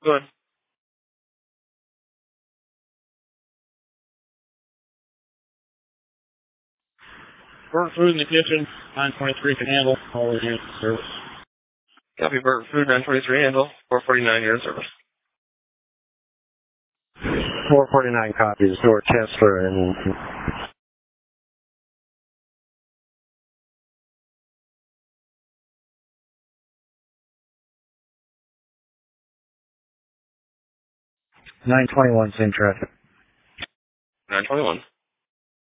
Good. Burnt food in the kitchen. 923 can handle. All the units in service. Copy. Burnt food 923 handle. 449 you're in service. 449 copies. Door Chancellor and. (921) same traffic. 921.